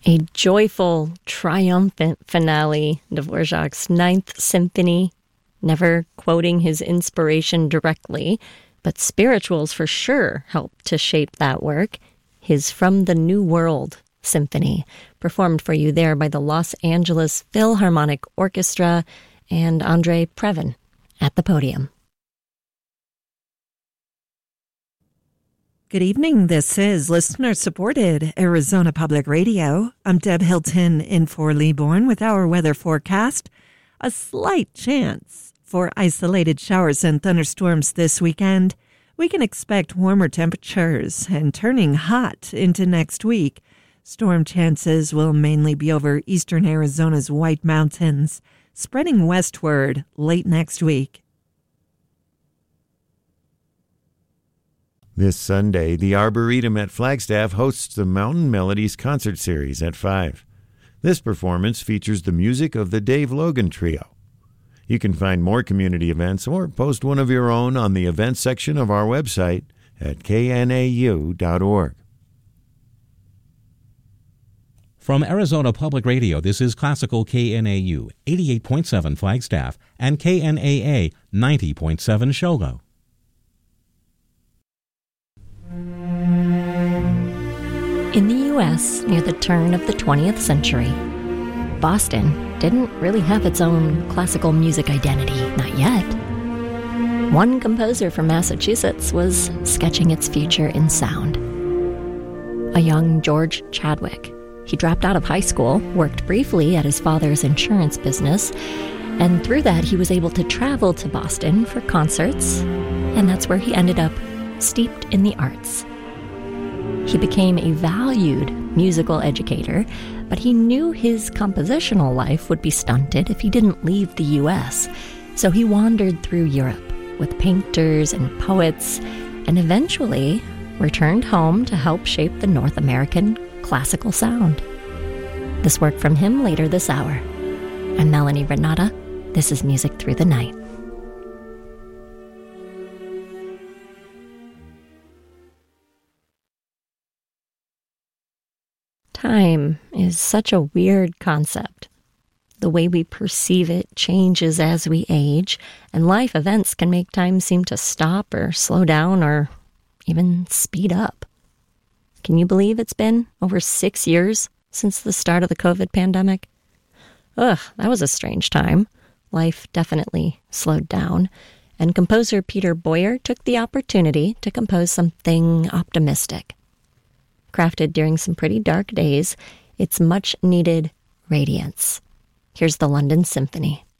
A joyful, triumphant finale, Dvorak's Ninth Symphony, never quoting his inspiration directly, but spirituals for sure helped to shape that work. His From the New World Symphony, performed for you there by the Los Angeles Philharmonic Orchestra and Andre Previn at the podium. Good evening. This is listener-supported Arizona Public Radio. I'm Deb Hilton in for Lee Bourne with our weather forecast. A slight chance for isolated showers and thunderstorms this weekend. We can expect warmer temperatures and turning hot into next week. Storm chances will mainly be over eastern Arizona's White Mountains, spreading westward late next week. This Sunday, the Arboretum at Flagstaff hosts the Mountain Melodies Concert Series at 5. This performance features the music of the Dave Logan Trio. You can find more community events or post one of your own on the events section of our website at knau.org. From Arizona Public Radio, this is Classical KNAU 88.7 Flagstaff and KNAA 90.7 Shogo. In the U.S., near the turn of the 20th century, Boston didn't really have its own classical music identity, not yet. One composer from Massachusetts was sketching its future in sound. A young George Chadwick. He dropped out of high school, worked briefly at his father's insurance business, and through that he was able to travel to Boston for concerts, and that's where he ended up steeped in the arts. He became a valued musical educator, but he knew his compositional life would be stunted if he didn't leave the U.S., so he wandered through Europe with painters and poets, and eventually returned home to help shape the North American classical sound. This work from him later this hour. I'm Melanie Renata. This is Music Through the Night. Time is such a weird concept. The way we perceive it changes as we age, and life events can make time seem to stop or slow down or even speed up. Can you believe it's been over 6 years since the start of the COVID pandemic? Ugh, that was a strange time. Life definitely slowed down, and composer Peter Boyer took the opportunity to compose something optimistic. Crafted during some pretty dark days, it's much-needed radiance. Here's the London Symphony.